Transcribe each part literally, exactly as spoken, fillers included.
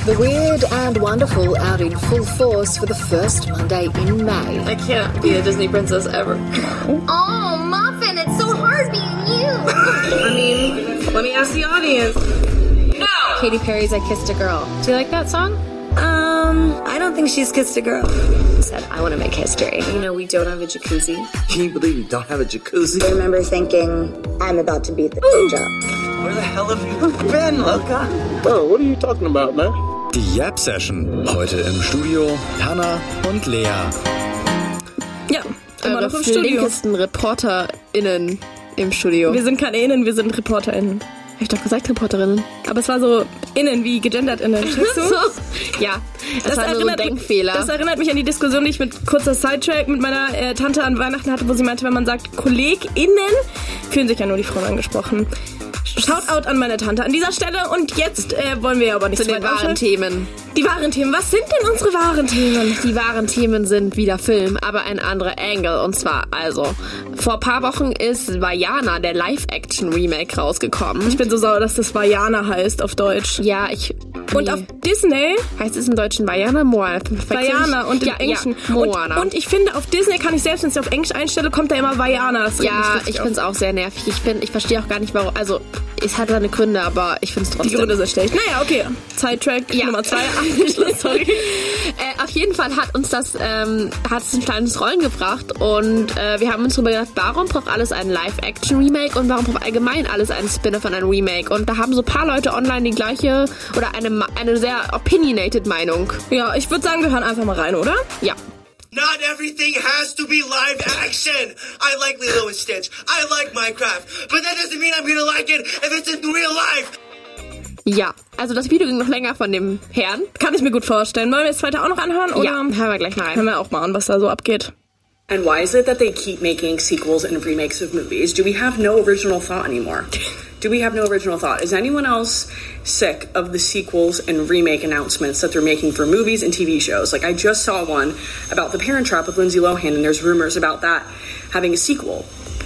The Weird and Wonderful out in full force for the first Monday in May. I can't be a Disney princess ever. Oh, Muffin, it's so hard being you. I mean, let me ask the audience. No! Katy Perry's I Kissed a Girl. Do you like that song? Um, I don't think she's kissed a girl. Said, I want to make history. You know, we don't have a jacuzzi. Can you believe you don't have a jacuzzi? I remember thinking, I'm about to beat the job. Where the hell have you been, Luca? Oh, what are you talking about, man? Die Yap Session. Heute im Studio Hannah und Lea. Ja, immer Eure noch im Studio. flinkesten ReporterInnen im Studio. Wir sind keine Innen, wir sind ReporterInnen. Hab ich doch gesagt, ReporterInnen. Aber es war so innen, wie gegendert-innen. Checkst du? So. Ja, das, das war nur so ein Denkfehler. Das erinnert mich an die Diskussion, die ich mit kurzer Sidetrack mit meiner äh, Tante an Weihnachten hatte, wo sie meinte, wenn man sagt KollegInnen, fühlen sich ja nur die Frauen angesprochen. Shoutout an meine Tante an dieser Stelle und jetzt äh, wollen wir aber nicht zu den wahren Themen. Die wahren Themen. Was sind denn unsere wahren Themen? Die wahren Themen sind wieder Film, aber ein anderer Angle. Und zwar, also, vor ein paar Wochen ist Vaiana, der Live-Action-Remake, rausgekommen. Ich bin so sauer, dass das Vaiana heißt auf Deutsch. Ja, ich... Und nee. auf Disney... Heißt es im Deutschen Vaiana? Moana. Vaiana und im ja, Englischen. Ja, Moana. Und, und ich finde, auf Disney kann ich selbst, wenn ich auf Englisch einstelle, kommt da immer Vaiana. Das ja, ich finde es auch sehr nervig. Ich, find, ich verstehe auch gar nicht, warum... Also, es hat seine Gründe, aber ich finde es trotzdem... Die Gründe sind schlecht. Naja, okay. Sidetrack ja. Nummer zwei abgeschlossen. Sorry. äh, auf jeden Fall hat uns das ähm, hat es ein kleines Rollen gebracht und äh, wir haben uns darüber gedacht, warum braucht alles ein Live-Action-Remake und warum braucht allgemein alles einen Spin-off und ein Remake? Und da haben so ein paar Leute online die gleiche oder eine, eine sehr opinionated Meinung. Ja, ich würde sagen, wir hören einfach mal rein, oder? Ja. Not everything has to be live action. I like Lilo and Stitch. I like Minecraft. But that doesn't mean I'm gonna like it if it's in real life. Ja, also das Video ging noch länger von dem Herrn. Kann ich mir gut vorstellen. Wollen wir das zweite auch noch anhören? Oder? Ja, hören wir gleich mal rein. Hören wir auch mal an, was da so abgeht. And why is it that they keep making sequels and remakes of movies? Do we have no original thought anymore? Do we have no original thought? Is anyone else sick of the sequels and remake announcements that they're making for movies and T V shows? Like, I just saw one about The Parent Trap with Lindsay Lohan, and there's rumors about that having a sequel.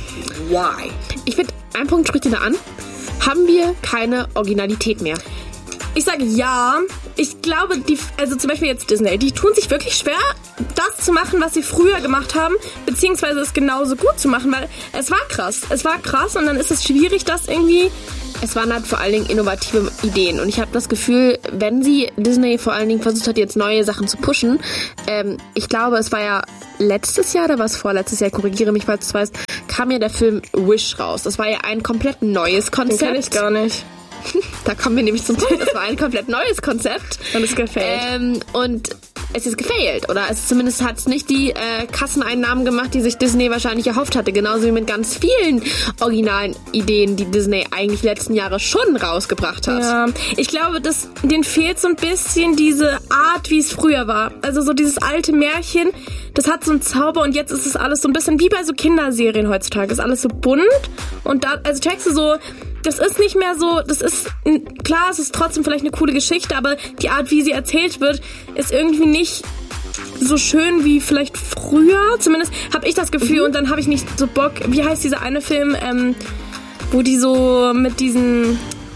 Why? Ich finde, ein Punkt spricht ihn da an. Haben wir keine Originalität mehr? Ich sage ja. Ich glaube, die, also zum Beispiel jetzt Disney, die tun sich wirklich schwer, das zu machen, was sie früher gemacht haben, beziehungsweise es genauso gut zu machen, weil es war krass. Es war krass und dann ist es schwierig, das irgendwie... Es waren halt vor allen Dingen innovative Ideen und ich habe das Gefühl, wenn sie Disney vor allen Dingen versucht hat, jetzt neue Sachen zu pushen, ähm, ich glaube, es war ja letztes Jahr oder was vorletztes Jahr, korrigiere mich, falls du weißt, kam ja der Film Wish raus. Das war ja ein komplett neues Konzept. Den kenn ich gar nicht. Da kommen wir nämlich zum Punkt, das war ein komplett neues Konzept. Und es gefailt. Ähm, und es ist gefailt, oder? Es zumindest hat es nicht die äh, Kasseneinnahmen gemacht, die sich Disney wahrscheinlich erhofft hatte. Genauso wie mit ganz vielen originalen Ideen, die Disney eigentlich die letzten Jahre schon rausgebracht hat. Ja, ich glaube, dass denen fehlt so ein bisschen diese Art, wie es früher war. Also so dieses alte Märchen, das hat so einen Zauber und jetzt ist es alles so ein bisschen wie bei so Kinderserien heutzutage. Ist alles so bunt und da, also checkst du so... Das ist nicht mehr so, das ist, klar, es ist trotzdem vielleicht eine coole Geschichte, aber die Art, wie sie erzählt wird, ist irgendwie nicht so schön wie vielleicht früher. Zumindest habe ich das Gefühl mhm. und dann habe ich nicht so Bock, wie heißt dieser eine Film, ähm, wo die so mit diesen,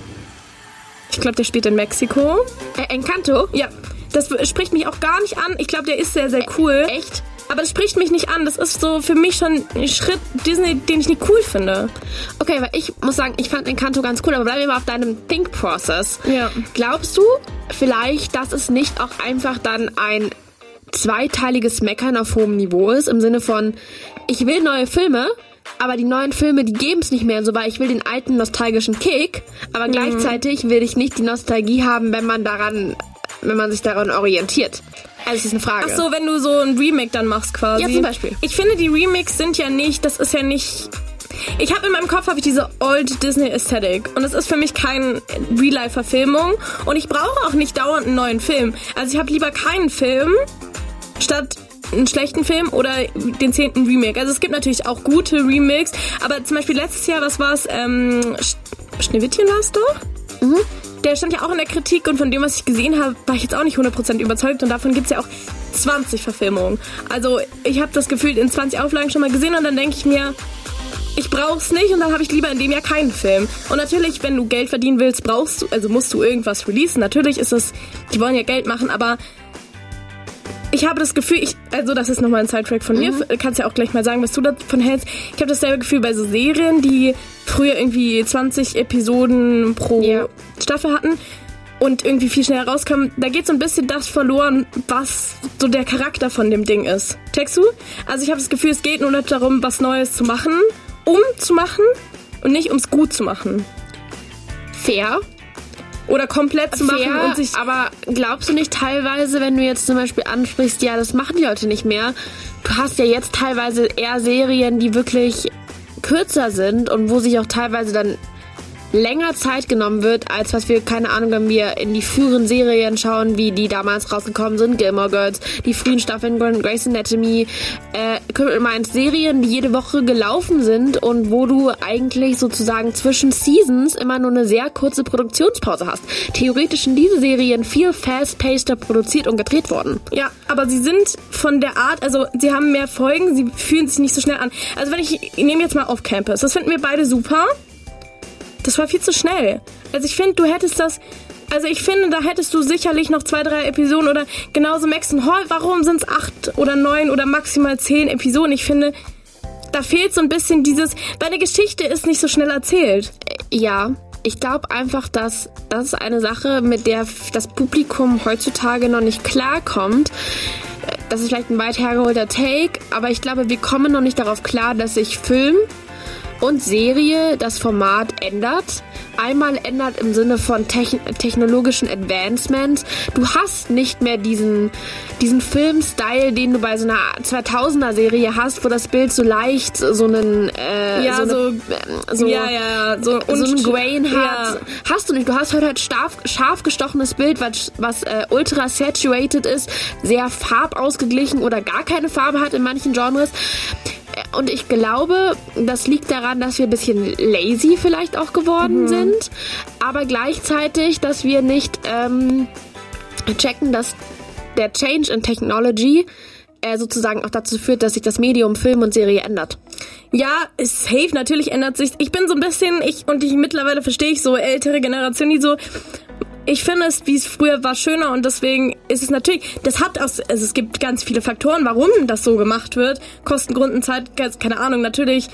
ich glaube, der spielt in Mexiko. Äh, Encanto? Ja, das spricht mich auch gar nicht an. Ich glaube, der ist sehr, sehr cool. Äh, echt? Aber das spricht mich nicht an. Das ist so für mich schon ein Schritt Disney, den ich nicht cool finde. Okay, weil ich muss sagen, ich fand Encanto ganz cool, aber bleiben wir mal auf deinem Think-Process. Ja. Glaubst du vielleicht, dass es nicht auch einfach dann ein zweiteiliges Meckern auf hohem Niveau ist, im Sinne von, ich will neue Filme, aber die neuen Filme, die geben es nicht mehr so, weil ich will den alten nostalgischen Kick, aber mhm. gleichzeitig will ich nicht die Nostalgie haben, wenn man daran, wenn man sich daran orientiert. Also, das ist eine Frage. Ach so, wenn du so ein Remake dann machst quasi. Ja, zum Beispiel. Ich finde, die Remakes sind ja nicht, das ist ja nicht... Ich habe in meinem Kopf habe ich diese Old Disney Aesthetic und es ist für mich keine Real-Life-Verfilmung und ich brauche auch nicht dauernd einen neuen Film. Also ich habe lieber keinen Film statt einen schlechten Film oder den zehnten Remake. Also es gibt natürlich auch gute Remakes, aber zum Beispiel letztes Jahr, was war's? Ähm, Schneewittchen war es doch? Mhm. Der stand ja auch in der Kritik und von dem, was ich gesehen habe, war ich jetzt auch nicht hundert Prozent überzeugt und davon gibt es ja auch zwanzig Verfilmungen. Also ich habe das Gefühl in zwanzig Auflagen schon mal gesehen und dann denke ich mir, ich brauch's nicht und dann habe ich lieber in dem Jahr keinen Film. Und natürlich, wenn du Geld verdienen willst, brauchst du, also musst du irgendwas releasen. Natürlich ist es, die wollen ja Geld machen, aber ich habe das Gefühl, ich, also das ist nochmal ein Sidetrack von mir, mhm. kannst ja auch gleich mal sagen, was du davon hältst. Ich habe dasselbe Gefühl bei so Serien, die früher irgendwie zwanzig Episoden pro ja. Staffel hatten und irgendwie viel schneller rauskamen. Da geht so ein bisschen das verloren, was so der Charakter von dem Ding ist. Checkst du? Also ich habe das Gefühl, es geht nur nicht darum, was Neues zu machen, um zu machen und nicht ums gut zu machen. Fair. Oder komplett zu machen Fair, und sich... Aber glaubst du nicht teilweise, wenn du jetzt zum Beispiel ansprichst, ja, das machen die Leute nicht mehr. Du hast ja jetzt teilweise eher Serien, die wirklich kürzer sind und wo sich auch teilweise dann länger Zeit genommen wird, als was wir, keine Ahnung, wenn wir in die früheren Serien schauen, wie die damals rausgekommen sind, Gilmore Girls, die frühen Staffeln, Grey's Anatomy, äh, Criminal Minds, Serien, die jede Woche gelaufen sind und wo du eigentlich sozusagen zwischen Seasons immer nur eine sehr kurze Produktionspause hast. Theoretisch sind diese Serien viel fast-paceder produziert und gedreht worden. Ja, aber sie sind von der Art, also sie haben mehr Folgen, sie fühlen sich nicht so schnell an. Also wenn ich, ich nehme jetzt mal Off Campus, das finden wir beide super. Das war viel zu schnell. Also ich finde, du hättest das... Also ich finde, da hättest du sicherlich noch zwei, drei Episoden oder genauso Maxon Hall. Warum sind es acht oder neun oder maximal zehn Episoden? Ich finde, da fehlt so ein bisschen dieses... Deine Geschichte ist nicht so schnell erzählt. Ja, ich glaube einfach, dass das ist eine Sache, mit der das Publikum heutzutage noch nicht klarkommt. Das ist vielleicht ein weit hergeholter Take, aber ich glaube, wir kommen noch nicht darauf klar, dass sich Film und Serie das Format ändert. Einmal ändert im Sinne von techn- technologischen Advancements. Du hast nicht mehr diesen, diesen Film-Style, den du bei so einer zweitausender-Serie hast, wo das Bild so leicht so einen äh, ja, so, so, eine, so, ja, ja, so, so einen Grain hat. Ja. Hast du nicht. Du hast heute halt scharf, scharf gestochenes Bild, was, was äh, ultra saturated ist, sehr farbausgeglichen oder gar keine Farbe hat in manchen Genres. Und ich glaube, das liegt daran, dass wir ein bisschen lazy vielleicht auch geworden mhm. sind, aber gleichzeitig, dass wir nicht ähm, checken, dass der Change in Technology äh, sozusagen auch dazu führt, dass sich das Medium Film und Serie ändert. Ja, safe, natürlich ändert sich. Ich bin so ein bisschen, ich und ich mittlerweile verstehe ich so ältere Generationen, die so... Ich finde es, wie es früher war, schöner und deswegen ist es natürlich, das hat auch, also es gibt ganz viele Faktoren, warum das so gemacht wird. Kosten, Gründen, Zeit, keine Ahnung, natürlich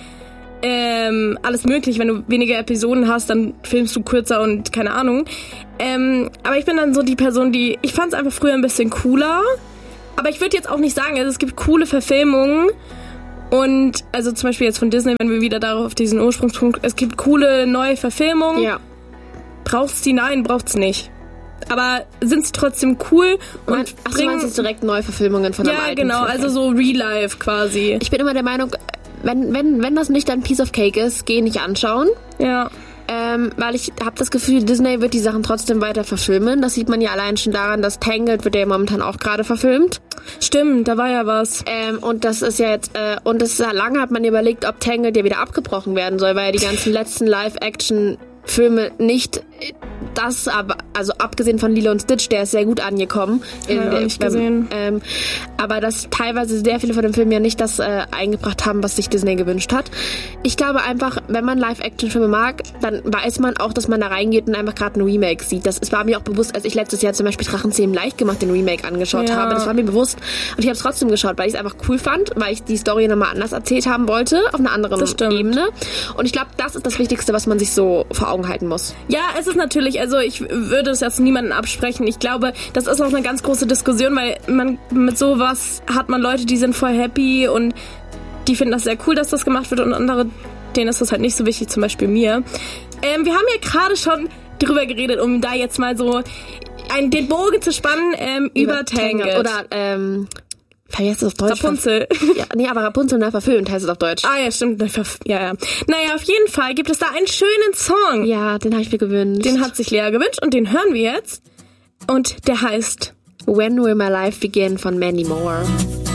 ähm, alles möglich. Wenn du weniger Episoden hast, dann filmst du kürzer und keine Ahnung. Ähm, aber ich bin dann so die Person, die, ich fand es einfach früher ein bisschen cooler. Aber ich würde jetzt auch nicht sagen, also es gibt coole Verfilmungen. Und, also zum Beispiel jetzt von Disney, wenn wir wieder darauf auf diesen Ursprungspunkt, es gibt coole neue Verfilmungen. Ja. Braucht's die? Nein, braucht's nicht. Aber sind sie trotzdem cool und Man, ach, bringen... Du meinst direkt Neuverfilmungen von ja, einem alten genau, Film. Also so Real Life quasi. Ich bin immer der Meinung, wenn, wenn, wenn das nicht ein Piece of Cake ist, geh nicht anschauen. Ja. Ähm, weil ich habe das Gefühl, Disney wird die Sachen trotzdem weiter verfilmen. Das sieht man ja allein schon daran, dass Tangled wird ja momentan auch gerade verfilmt. Stimmt, da war ja was. Ähm, und das ist ja jetzt, äh, und das ist ja lange hat man überlegt, ob Tangled ja wieder abgebrochen werden soll, weil ja die ganzen letzten Live-Action Filme nicht das, aber also abgesehen von Lilo und Stitch, der ist sehr gut angekommen. In ja, der, nicht gesehen. Ähm, aber dass teilweise sehr viele von den Filmen ja nicht das äh, eingebracht haben, was sich Disney gewünscht hat. Ich glaube einfach, wenn man Live-Action-Filme mag, dann weiß man auch, dass man da reingeht und einfach gerade ein Remake sieht. Das, das war mir auch bewusst, als ich letztes Jahr zum Beispiel Drachenzähmen leicht gemacht den Remake angeschaut ja. habe. Das war mir bewusst. Und ich habe es trotzdem geschaut, weil ich es einfach cool fand, weil ich die Story nochmal anders erzählt haben wollte, auf einer anderen Ebene. Und ich glaube, das ist das Wichtigste, was man sich so vor Augen halten muss. Ja, es ist natürlich, also ich würde es jetzt niemandem absprechen. Ich glaube, das ist auch eine ganz große Diskussion, weil man mit sowas hat man Leute, die sind voll happy und die finden das sehr cool, dass das gemacht wird und andere, denen ist das halt nicht so wichtig, zum Beispiel mir. Ähm, wir haben ja gerade schon drüber geredet, um da jetzt mal so einen, den Bogen zu spannen, ähm, über, über Tangled. Oder, ähm... Wie heißt das auf Deutsch? Rapunzel. Ja, nee, aber Rapunzel neu verfilmt heißt es auf Deutsch. Ah ja, stimmt. Ja, ja. Naja, auf jeden Fall gibt es da einen schönen Song. Ja, den habe ich mir gewünscht. Den hat sich Lea gewünscht und den hören wir jetzt. Und der heißt When Will My Life Begin von Mandy Moore.